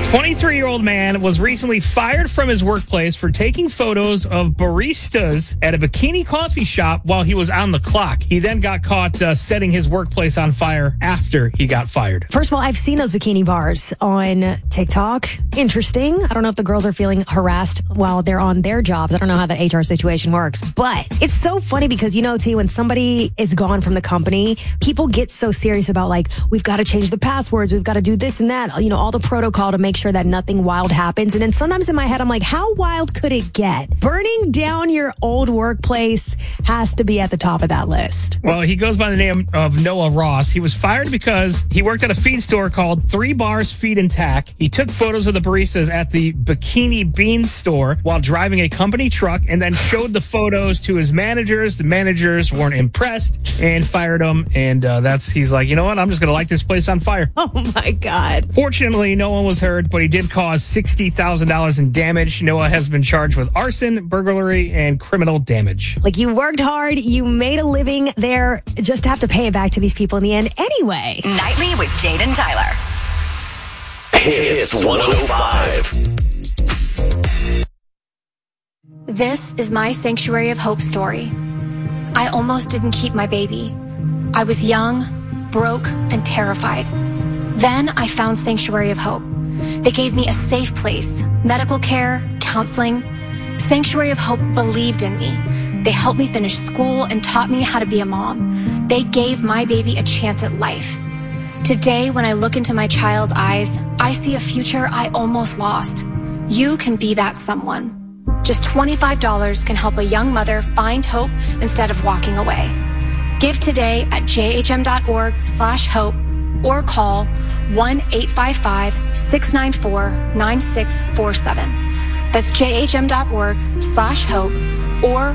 23-year-old man was recently fired from his workplace for taking photos of baristas at a bikini coffee shop while he was on the clock. He then got caught setting his workplace on fire after he got fired. First of all, I've seen those bikini bars on TikTok. Interesting. I don't know if the girls are feeling harassed while they're on their jobs. I don't know how that HR situation works. But it's so funny because, T, when somebody is gone from the company, people get so serious about, we've got to change the passwords. We've got to do this and that. All the protocol to make sure that nothing wild happens. And then sometimes in my head, I'm like, how wild could it get? Burning down your old workplace has to be at the top of that list. Well, he goes by the name of Noah Ross. He was fired because he worked at a feed store called 3 Bars Feed and Tack. He took photos of the baristas at the Bikini Bean store while driving a company truck and then showed the photos to his managers. The managers weren't impressed and fired him. And he's like, you know what? I'm just going to light this place on fire. Oh, my God. Fortunately, no one was hurt, but he did cause $60,000 in damage. Noah has been charged with arson, burglary, and criminal damage. You worked hard, you made a living there, just to have to pay it back to these people in the end anyway. Nightly with Jade and Tyler. Hits 105. This is my Sanctuary of Hope story. I almost didn't keep my baby. I was young, broke, and terrified. Then I found Sanctuary of Hope. They gave me a safe place, medical care, counseling. Sanctuary of Hope believed in me. They helped me finish school and taught me how to be a mom. They gave my baby a chance at life. Today, when I look into my child's eyes, I see a future I almost lost. You can be that someone. Just $25 can help a young mother find hope instead of walking away. Give today at jhm.org/hope or call 1-855-694-9647. That's jhm.org/hope or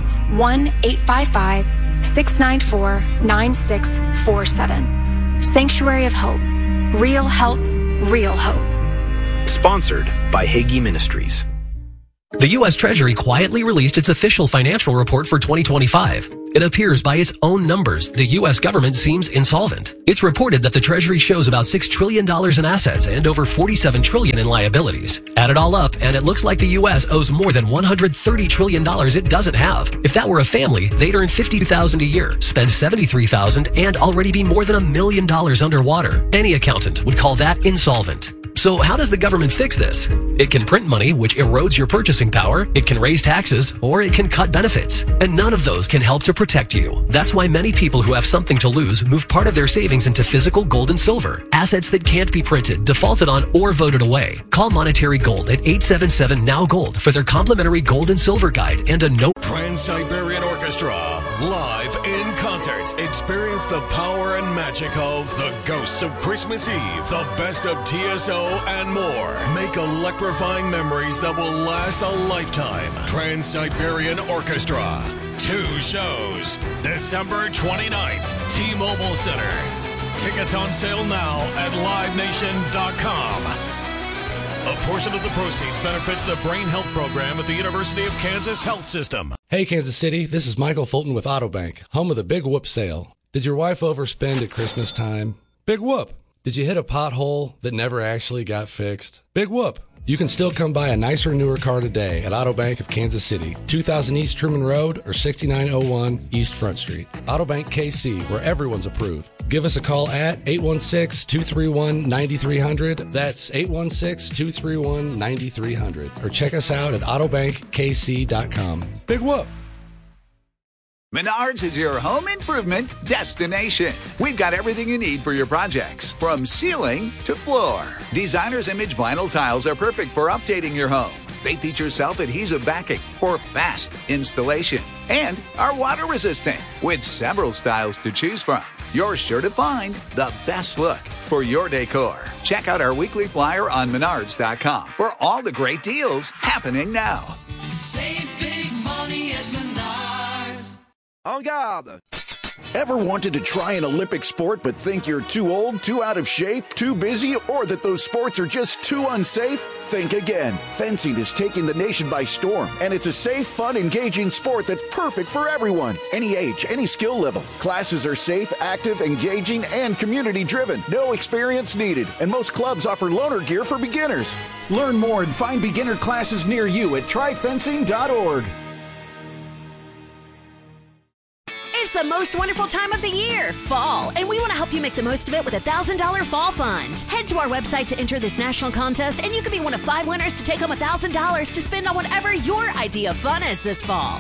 1-855-694-9647. Sanctuary of Hope. Real help, real hope. Sponsored by Hagee Ministries. The U.S. Treasury quietly released its official financial report for 2025. It appears by its own numbers, the U.S. government seems insolvent. It's reported that the Treasury shows about $6 trillion in assets and over $47 trillion in liabilities. Add it all up, and it looks like the U.S. owes more than $130 trillion it doesn't have. If that were a family, they'd earn $52,000 a year, spend $73,000, and already be more than $1 million underwater. Any accountant would call that insolvent. So how does the government fix this? It can print money, which erodes your purchasing power. It can raise taxes, or it can cut benefits. And none of those can help to protect you. That's why many people who have something to lose move part of their savings into physical gold and silver. Assets that can't be printed, defaulted on, or voted away. Call Monetary Gold at 877-NOW-GOLD for their complimentary gold and silver guide and a note. Trans-Siberian Orchestra, live in concert. Experience the power and magic of The Ghosts of Christmas Eve, the best of TSO, and more. Make electrifying memories that will last a lifetime. Trans-Siberian Orchestra. 2 shows. December 29th, T-Mobile Center. Tickets on sale now at livenation.com. A portion of the proceeds benefits the Brain Health Program at the University of Kansas Health System. Hey, Kansas City, this is Michael Fulton with Autobank, home of the Big Whoop sale. Did your wife overspend at Christmas time? Big whoop. Did you hit a pothole that never actually got fixed? Big whoop. You can still come buy a nicer, newer car today at Autobank of Kansas City, 2000 East Truman Road or 6901 East Front Street. Autobank KC, where everyone's approved. Give us a call at 816-231-9300. That's 816-231-9300. Or check us out at autobankkc.com. Big whoop. Menards is your home improvement destination. We've got everything you need for your projects, from ceiling to floor. Designer's Image vinyl tiles are perfect for updating your home. They feature self-adhesive backing for fast installation and are water resistant with several styles to choose from. You're sure to find the best look for your decor. Check out our weekly flyer on Menards.com for all the great deals happening now. Save big money at Menards. En garde! Ever wanted to try an Olympic sport but think you're too old, too out of shape, too busy, or that those sports are just too unsafe? Think again. Fencing is taking the nation by storm, and it's a safe, fun, engaging sport that's perfect for everyone. Any age, any skill level. Classes are safe, active, engaging, and community-driven. No experience needed, and most clubs offer loaner gear for beginners. Learn more and find beginner classes near you at tryfencing.org. It's the most wonderful time of the year, fall, and we want to help you make the most of it with a $1,000 fall fund. Head to our website to enter this national contest, and you could be one of 5 winners to take home $1,000 to spend on whatever your idea of fun is this fall.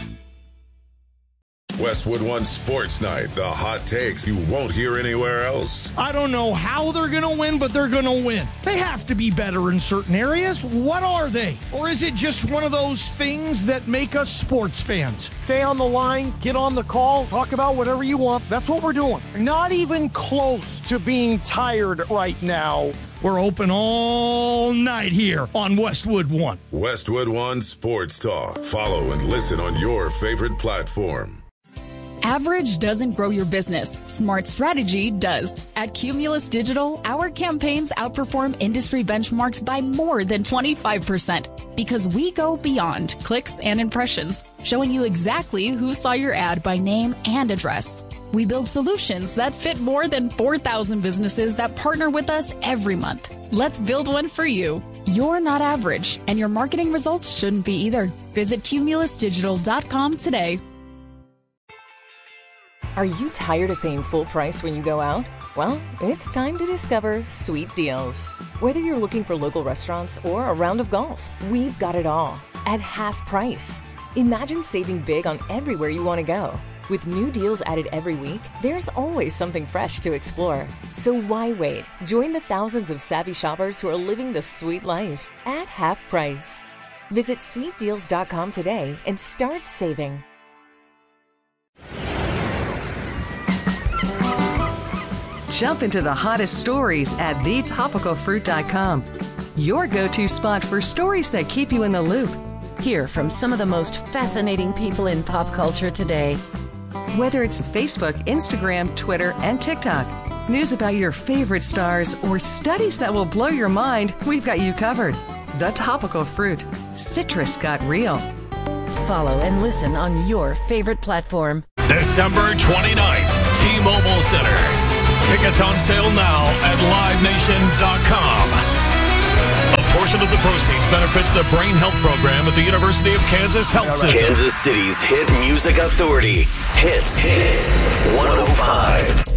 Westwood One Sports Night, the hot takes you won't hear anywhere else. I don't know how they're going to win, but they're going to win. They have to be better in certain areas. What are they? Or is it just one of those things that make us sports fans? Stay on the line, get on the call, talk about whatever you want. That's what we're doing. Not even close to being tired right now. We're open all night here on Westwood One. Westwood One Sports Talk. Follow and listen on your favorite platform. Average doesn't grow your business. Smart strategy does. At Cumulus Digital, our campaigns outperform industry benchmarks by more than 25% because we go beyond clicks and impressions, showing you exactly who saw your ad by name and address. We build solutions that fit more than 4,000 businesses that partner with us every month. Let's build one for you. You're not average, and your marketing results shouldn't be either. Visit cumulusdigital.com today. Are you tired of paying full price when you go out? Well, it's time to discover Sweet Deals. Whether you're looking for local restaurants or a round of golf, we've got it all at half price. Imagine saving big on everywhere you want to go. With new deals added every week, there's always something fresh to explore. So why wait? Join the thousands of savvy shoppers who are living the sweet life at half price. Visit sweetdeals.com today and start saving. Jump into the hottest stories at thetopicalfruit.com. Your go-to spot for stories that keep you in the loop. Hear from some of the most fascinating people in pop culture today. Whether it's Facebook, Instagram, Twitter, and TikTok, news about your favorite stars, or studies that will blow your mind, we've got you covered. The Topical Fruit. Citrus got real. Follow and listen on your favorite platform. December 29th, T-Mobile Center. Tickets on sale now at LiveNation.com. A portion of the proceeds benefits the Brain Health Program at the University of Kansas Health System. Kansas City's hit music authority. Hits 105.